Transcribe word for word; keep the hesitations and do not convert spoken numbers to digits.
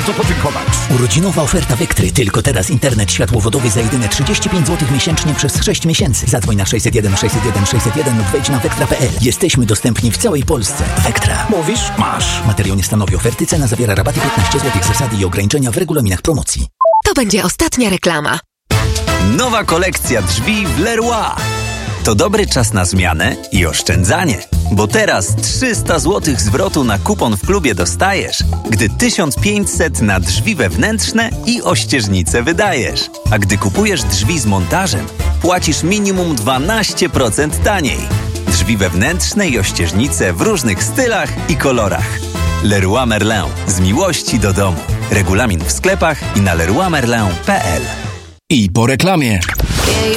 bardzo podziękować. Urodzinowa oferta Vectry. Tylko teraz internet światłowodowy za jedyne trzydzieści pięć złotych miesięcznie przez sześć miesięcy. Zadzwoń na sześćset jeden sześćset jeden sześćset jeden lub wejdź na vectra kropka p l. Jesteśmy dostępni w całej Polsce. Vectra. Mówisz? Masz. Materiał nie stanowi oferty. Cena zawiera rabaty piętnaście złotych. Zasady i ograniczenia w regulaminach promocji. To będzie ostatnia reklama. Nowa kolekcja drzwi w Leroy. To dobry czas na zmianę i oszczędzanie. Bo teraz trzysta złotych zwrotu na kupon w klubie dostajesz, gdy tysiąc pięćset na drzwi wewnętrzne i ościeżnice wydajesz. A gdy kupujesz drzwi z montażem, płacisz minimum dwanaście procent taniej. Drzwi wewnętrzne i ościeżnice w różnych stylach i kolorach. Leroy Merlin. Z miłości do domu. Regulamin w sklepach i na leroy merlin kropka p l. I po reklamie.